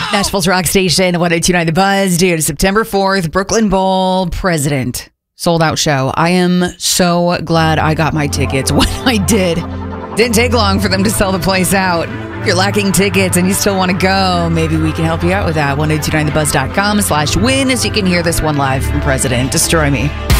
Nashville's Rock Station, 102.9 The Buzz. Dude, September 4th, Brooklyn Bowl, President. Sold out show. I am so glad I got my tickets when I did. Didn't take long for them to sell the place out. If you're lacking tickets and you still want to go, maybe we can help you out with that. 1029thebuzz.com/win, as you can hear this one live from President. Destroy Me.